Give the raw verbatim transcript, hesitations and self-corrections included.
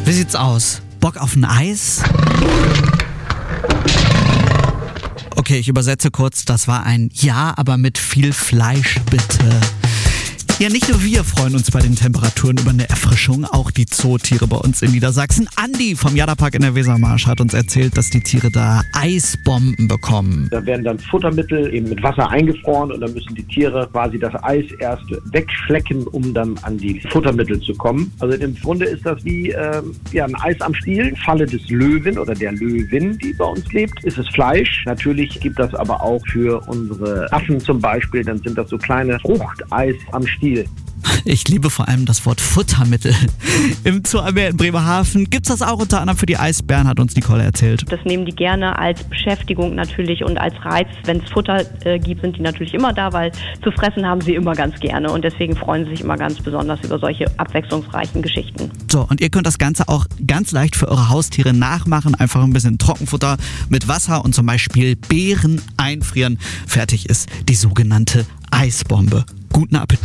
Wie sieht's aus? Bock auf ein Eis? Okay, ich übersetze kurz, das war ein Ja, aber mit viel Fleisch, bitte. Ja, nicht nur wir freuen uns bei den Temperaturen über eine Erfrischung, auch die Zootiere bei uns in Niedersachsen. Andi vom Jadapark in der Wesermarsch hat uns erzählt, dass die Tiere da Eisbomben bekommen. Da werden dann Futtermittel eben mit Wasser eingefroren und dann müssen die Tiere quasi das Eis erst wegschlecken, um dann an die Futtermittel zu kommen. Also im Grunde ist das wie äh, ja, ein Eis am Stiel. Falle des Löwen oder der Löwin, die bei uns lebt, ist es Fleisch. Natürlich gibt das aber auch für unsere Affen zum Beispiel, dann sind das so kleine Fruchteis am Stiel. Ich liebe vor allem das Wort Futtermittel. Im Zoo am Meer in Bremerhaven gibt's das auch unter anderem für die Eisbären, hat uns Nicole erzählt. Das nehmen die gerne als Beschäftigung natürlich und als Reiz. Wenn es Futter äh, gibt, sind die natürlich immer da, weil zu fressen haben sie immer ganz gerne und deswegen freuen sie sich immer ganz besonders über solche abwechslungsreichen Geschichten. So, und ihr könnt das Ganze auch ganz leicht für eure Haustiere nachmachen. Einfach ein bisschen Trockenfutter mit Wasser und zum Beispiel Beeren einfrieren. Fertig ist die sogenannte Eisbombe. Guten Appetit!